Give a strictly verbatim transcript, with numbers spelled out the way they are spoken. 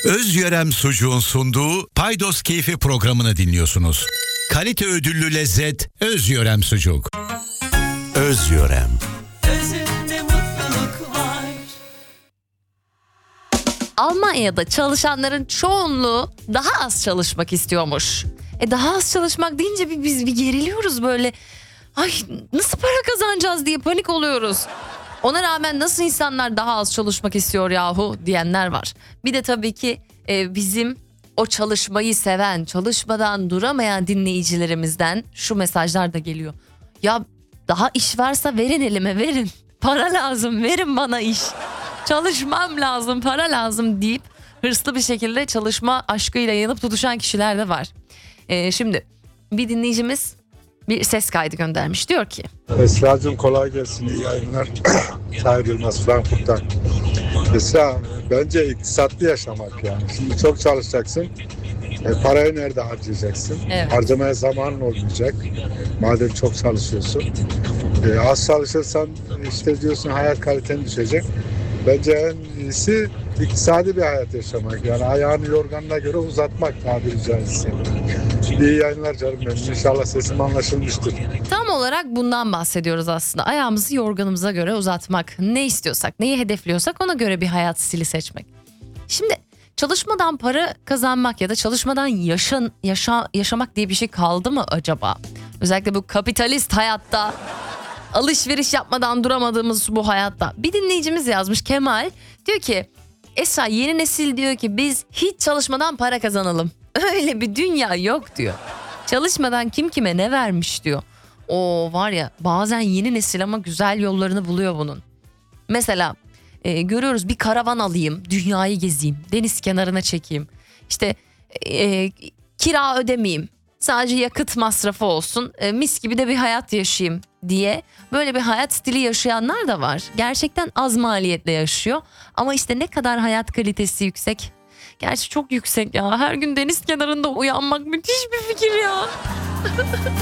Özyörem Sucuğun sunduğu Paydos Keyfi programını dinliyorsunuz. Kalite ödüllü lezzet Özyörem Sucuk. Özyörem. Özünde mutluluk var. Almanya'da çalışanların çoğunluğu daha az çalışmak istiyormuş. E daha az çalışmak deyince bir, biz bir geriliyoruz böyle. Ay nasıl para kazanacağız diye panik oluyoruz. Ona rağmen nasıl insanlar daha az çalışmak istiyor yahu diyenler var. Bir de tabii ki e, bizim o çalışmayı seven, çalışmadan duramayan dinleyicilerimizden şu mesajlar da geliyor. Ya daha iş varsa verin elime verin. Para lazım, verin bana iş. Çalışmam lazım, para lazım deyip hırslı bir şekilde çalışma aşkıyla yanıp tutuşan kişiler de var. E, şimdi bir dinleyicimiz bir ses kaydı göndermiş. Diyor ki: Esra'cığım kolay gelsin, iyi yayınlar. Tahir Yılmaz Frankfurt'tan. Esra, bence iktisatlı yaşamak yani. Şimdi çok çalışacaksın. E, parayı nerede harcayacaksın? Evet. Harcamaya zamanın olmayacak. Madem çok çalışıyorsun. E, az çalışırsan işte diyorsun hayat kaliten düşecek. Bence en iyisi iktisadi bir hayat yaşamak. Yani ayağını yorganına göre uzatmak tabiri caizse. İyi yayınlar canım benim. İnşallah sesim anlaşılmıştır. tam olarak bundan bahsediyoruz aslında. Ayağımızı yorganımıza göre uzatmak. Ne istiyorsak, neyi hedefliyorsak ona göre bir hayat stili seçmek. Şimdi çalışmadan para kazanmak ya da çalışmadan yaşan, yaşa, yaşamak diye bir şey kaldı mı acaba? Özellikle bu kapitalist hayatta, alışveriş yapmadan duramadığımız bu hayatta. Bir dinleyicimiz yazmış, Kemal. Diyor ki: Esra, yeni nesil diyor ki biz hiç çalışmadan para kazanalım. Öyle bir dünya yok diyor. Çalışmadan kim kime ne vermiş diyor. O var ya, bazen yeni nesil ama güzel yollarını buluyor bunun. Mesela e, görüyoruz, bir karavan alayım, dünyayı gezeyim, deniz kenarına çekeyim. İşte e, kira ödemeyeyim, sadece yakıt masrafı olsun, e, mis gibi de bir hayat yaşayayım diye böyle bir hayat stili yaşayanlar da var. Gerçekten az maliyetle yaşıyor ama işte ne kadar hayat kalitesi yüksek. Gerçi çok yüksek ya. Her gün deniz kenarında uyanmak müthiş bir fikir ya.